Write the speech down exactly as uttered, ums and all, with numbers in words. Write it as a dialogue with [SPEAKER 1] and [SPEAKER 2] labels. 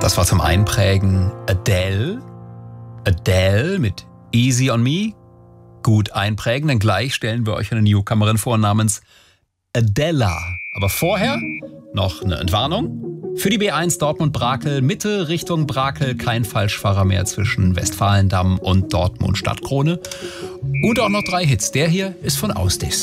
[SPEAKER 1] Das war zum Einprägen Adele. Adele mit Easy on Me. Gut einprägen, denn gleich stellen wir euch eine Newcomerin vor namens Adela. Aber vorher noch eine Entwarnung. Für die B eins Dortmund-Brakel, Mitte Richtung Brakel, kein Falschfahrer mehr zwischen Westfalendamm und Dortmund Stadtkrone. Und auch noch drei Hits. Der hier ist von Ausdis.